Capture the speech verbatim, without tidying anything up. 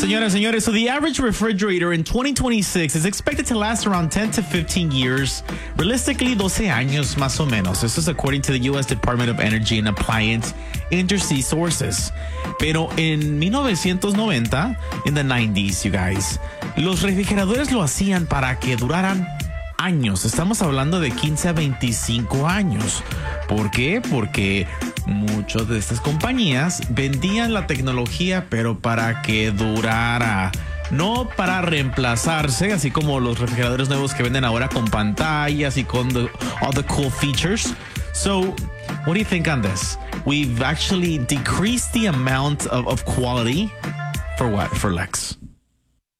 Señoras, señores, so the average refrigerator in twenty twenty-six is expected to last around ten to fifteen years, realistically doce años más o menos. This is according to the U S Department of Energy and Appliance Industry sources. Pero en mil novecientos noventa, in the nineties, you guys, los refrigeradores lo hacían para que duraran años. Estamos hablando de quince a veinticinco años. ¿Por qué? Porque muchas de estas compañías vendían la tecnología, pero para que durara, no para reemplazarse, así como los refrigeradores nuevos que venden ahora con pantallas y con the, all the cool features. So, what do you think on this? We've actually decreased the amount of, of quality for what? For Lex.